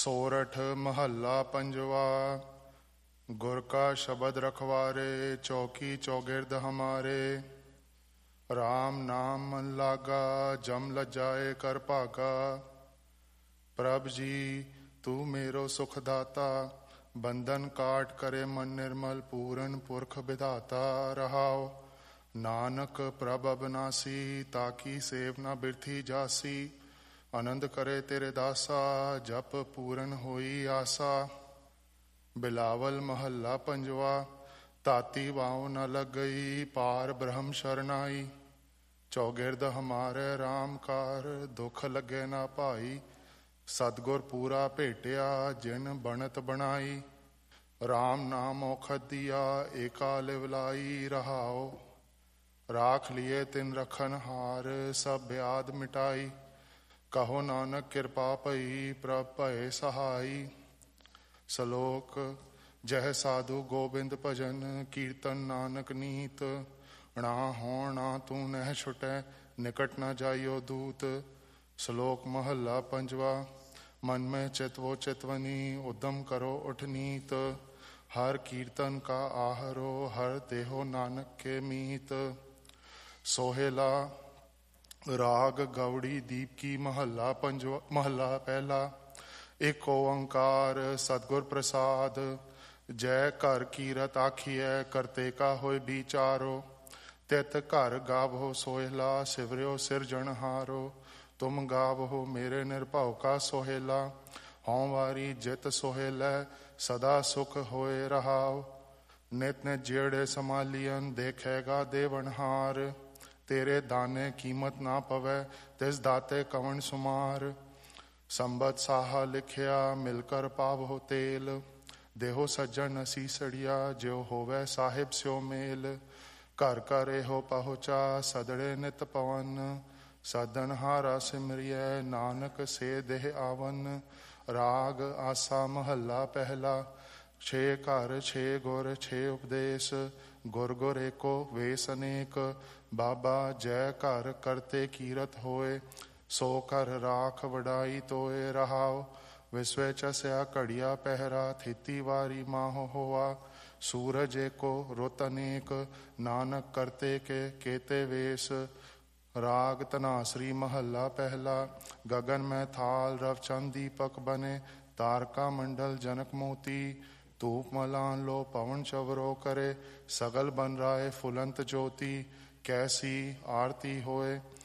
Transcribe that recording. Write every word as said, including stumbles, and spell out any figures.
सोरठ महल्ला पंजवा। गुर का शब्द रखवारे, चौकी चौगिर्द हमारे। राम नाम मन लागा, जम लजाए कर भागा। प्रभ जी तू मेरो सुख दाता, बंधन काट करे मन निर्मल। पूरन पुरख विधाता रहाओ, नानक प्रभ अबनासी। ताकी सेव न बिरथी जासी, आनंद करे तेरे दासा। जप पूरन होई आसा। बिलावल महल्ला पंजवा। ताती वाव न लग गई, पार ब्रह्म शरणाई। चौगिर्द हमारे राम कार, दुख लगे ना भाई। सतगुर पूरा भेटिया, जिन बनत बनाई। राम नाम औखद दिया, एका लिवलाई रहाओ। राख लिए तिन रखन हार, सब ब्याद मिटाई। कहो नानक कृपा भई, प्रभ भय सहाई। सलोक जह साधु गोबिंद भजन, कीर्तन नानक नीत। ना हो ना तू नह छुटै, निकट न जाइयो दूत। श्लोक महल्ला पंजवा। मन में चितवो चितवनी, उद्यम करो उठ नीत। हर कीर्तन का आहरो, हर देहो नानक के मीत। सोहेला राग गौड़ी दीप की महल्ला पंजवा। महल्ला पहला। एक ओंकार सतगुर प्रसाद, जय कर कीरत आखिए। करते का होए विचारो, तित घर गावो सोहेला। सिवरियो सिरजनहारो, तुम गावो मेरे निर्भव का सोहेला। हों वारी जित सोहेलै, सदा सुख होए रहाओ। नित नित जेड़े समालियन, देखेगा देवनहार। तेरे दाने कीमत ना पवै, तिस दाते कवन सुमार। संबत साहा लिखिया, मिलकर पावो तेल। देहो सज्जन असीसड़िया, ज्यो होवै साहिब स्यो मेल। घर घर एहो पहुँचा, सदड़े नित पवन। सदन हारा सिमरिय, नानक से देह आवन। राग आसा महल्ला पहला। छे घर छे गुर छे उपदेश, गुर गुर एको वेस अनेक। बाबा जय घर करते कीरत होए, सो कर राख वडाई तोए रहाओ। विश्व चस्या घड़िया पहरा, थीती वारी माहो होआ। सूरज एको रुत अनेक, नानक करते के केते वेश। राग तनासरी महल्ला पहला। गगन में थाल रवचंद दीपक बने, तारका मंडल जनक मोती। धूप मलान लो पवन चवरो करे, सगल बन राय फुलंत ज्योति। कैसी आरती होए